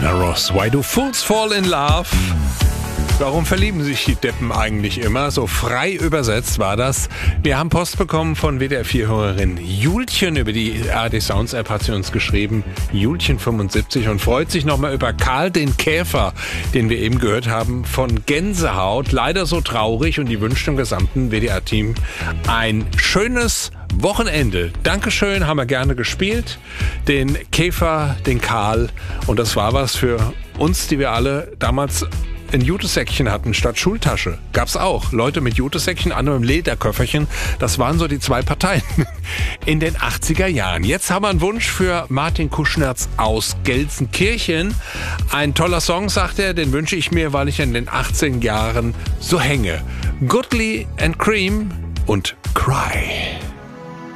Diana Ross, Why Do Fools Fall in Love? Warum verlieben sich die Deppen eigentlich immer? So frei übersetzt war das. Wir haben Post bekommen von WDR4-Hörerin Julchen. Über die ARD Sounds App hat sie uns geschrieben, Julchen75, und freut sich nochmal über Karl den Käfer, den wir eben gehört haben, von Gänsehaut. Leider so traurig, und die wünscht dem gesamten WDR-Team ein schönes Wochenende. Dankeschön, haben wir gerne gespielt. Den Käfer, den Karl. Und das war was für uns, die wir alle damals ein Jutesäckchen hatten statt Schultasche. Gab's auch. Leute mit Jutesäckchen, andere mit Lederköfferchen. Das waren so die zwei Parteien in den 80er Jahren. Jetzt haben wir einen Wunsch für Martin Kuschnerz aus Gelsenkirchen. Ein toller Song, sagt er, den wünsche ich mir, weil ich in den 18 Jahren so hänge. Goodly and Cream und Cry.